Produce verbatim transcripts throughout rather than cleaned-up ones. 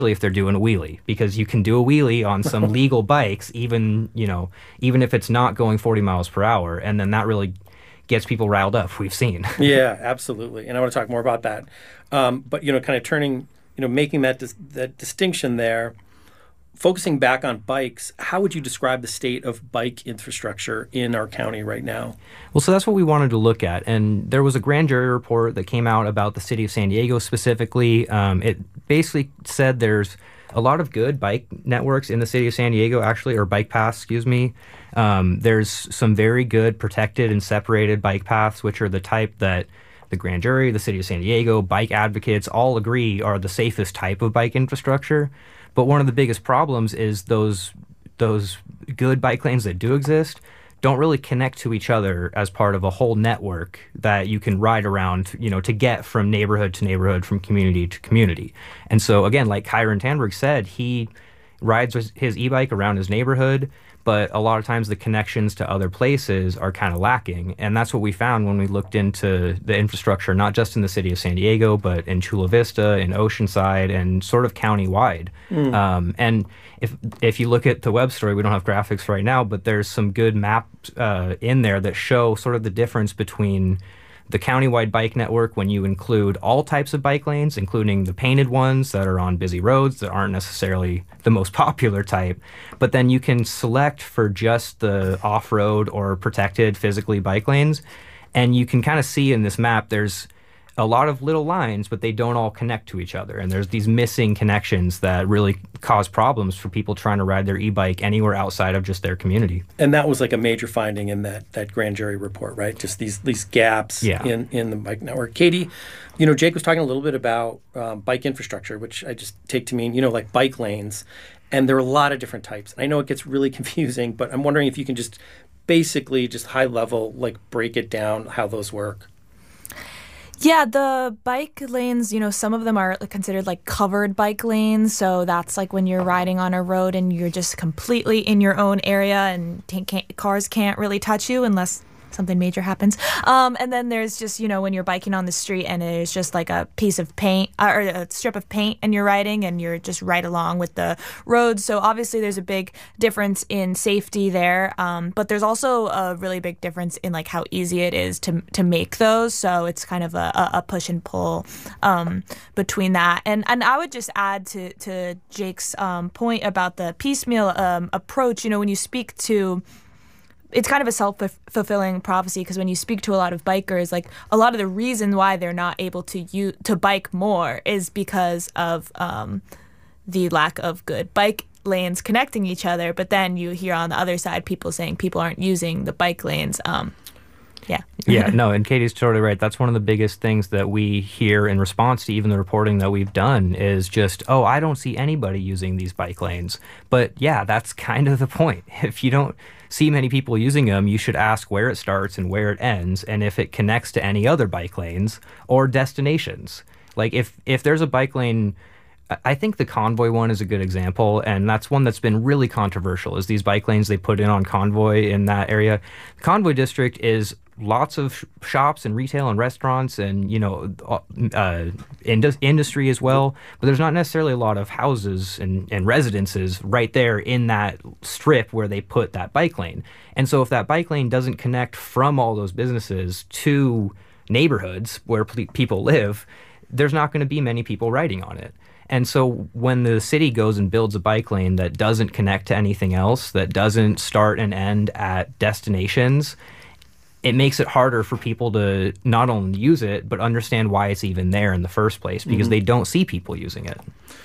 if they're doing a wheelie, because you can do a wheelie on some legal bikes, even, you know, even if it's not going forty miles per hour. And then that really gets people riled up, we've seen. Yeah, absolutely. And I want to talk more about that. Um, but, you know, kind of turning, you know, making that dis- that distinction there, focusing back on bikes, how would you describe the state of bike infrastructure in our county right now? Well, so that's what we wanted to look at. And there was a grand jury report that came out about the city of San Diego specifically. Um, it basically said there's a lot of good bike networks in the city of San Diego, actually, or bike paths, excuse me. Um, there's some very good protected and separated bike paths, which are the type that the grand jury, the city of San Diego, bike advocates all agree are the safest type of bike infrastructure. But one of the biggest problems is those those good bike lanes that do exist don't really connect to each other as part of a whole network that you can ride around, you know, to get from neighborhood to neighborhood, from community to community. And so, again, like Kyron Tanberg said, he rides his e-bike around his neighborhood, but a lot of times the connections to other places are kind of lacking. And that's what we found when we looked into the infrastructure, not just in the city of San Diego, but in Chula Vista, in Oceanside, and sort of county-wide. Mm. Um, and if if you look at the web story, we don't have graphics right now, but there's some good maps uh, in there that show sort of the difference between the countywide bike network when you include all types of bike lanes, including the painted ones that are on busy roads that aren't necessarily the most popular type. But then you can select for just the off-road or protected physically bike lanes. And you can kind of see in this map, there's a lot of little lines, but they don't all connect to each other. And there's these missing connections that really cause problems for people trying to ride their e-bike anywhere outside of just their community. And that was like a major finding in that that grand jury report, right? Just these these gaps yeah. in, in the bike network. Katie, you know, Jake was talking a little bit about um, bike infrastructure, which I just take to mean, you know, like bike lanes. And there are a lot of different types. And I know it gets really confusing, but I'm wondering if you can just basically just high level, like break it down, how those work. Yeah, the bike lanes, you know, some of them are considered like covered bike lanes. So that's like when you're riding on a road and you're just completely in your own area and t- can't, cars can't really touch you unless something major happens. Um, and then there's just, you know, when you're biking on the street and it's just like a piece of paint uh, or a strip of paint and you're riding and you're just right along with the road. So obviously there's a big difference in safety there. Um, but there's also a really big difference in like how easy it is to to make those. So it's kind of a, a push and pull um, between that. And and I would just add to, to Jake's um, point about the piecemeal um, approach. You know, when you speak to it's kind of a self-fulfilling prophecy because when you speak to a lot of bikers, like a lot of the reason why they're not able to use, to bike more is because of um, the lack of good bike lanes connecting each other. But then you hear on the other side people saying people aren't using the bike lanes. Um, yeah. yeah, no, and Katie's totally right. That's one of the biggest things that we hear in response to even the reporting that we've done is just, oh, I don't see anybody using these bike lanes. But yeah, that's kind of the point. If you don't see many people using them, you should ask where it starts and where it ends, and if it connects to any other bike lanes or destinations. Like if if there's a bike lane, I think the Convoy one is a good example, and that's one that's been really controversial, is these bike lanes they put in on Convoy in that area. The Convoy district is lots of sh- shops and retail and restaurants and, you know, uh, ind- industry as well, but there's not necessarily a lot of houses and, and residences right there in that strip where they put that bike lane. And so if that bike lane doesn't connect from all those businesses to neighborhoods where p- people live, there's not going to be many people riding on it. And so when the city goes and builds a bike lane that doesn't connect to anything else, that doesn't start and end at destinations, it makes it harder for people to not only use it, but understand why it's even there in the first place, because mm-hmm. they don't see people using it.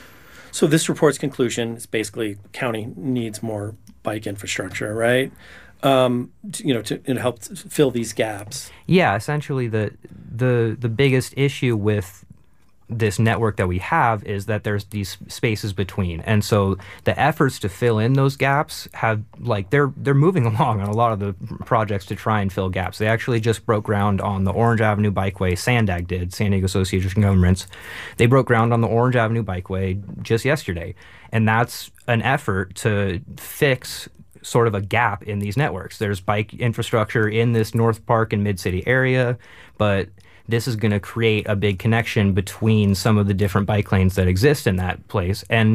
So this report's conclusion is basically county needs more bike infrastructure, right? Um, to, you know, to, to help fill these gaps. Yeah, essentially the the the biggest issue with this network that we have is that there's these spaces between, and so the efforts to fill in those gaps have like they're they're moving along on a lot of the projects to try and fill gaps. They actually just broke ground on the Orange Avenue Bikeway. SANDAG did, San Diego Association of Governments. They broke ground on the Orange Avenue Bikeway just yesterday, and that's an effort to fix sort of a gap in these networks. There's bike infrastructure in this North Park and Mid-City area, but this is going to create a big connection between some of the different bike lanes that exist in that place. And